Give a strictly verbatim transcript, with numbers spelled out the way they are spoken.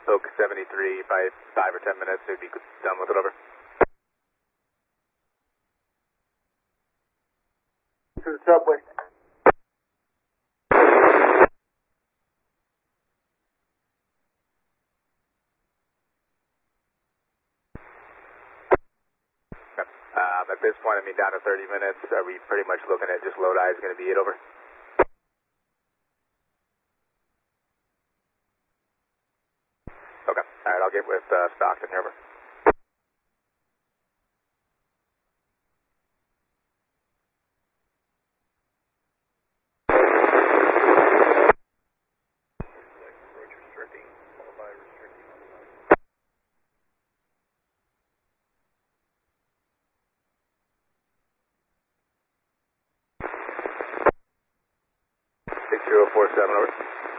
Oak seventy-three, by five or ten minutes, it'd be done with it, over. To the subway. Um, at this point, I mean, down to thirty minutes, are we pretty much looking at just load eye is going to be it, over? Okay, all right, I'll get with uh, Stockton here, over. six zero four seven, over.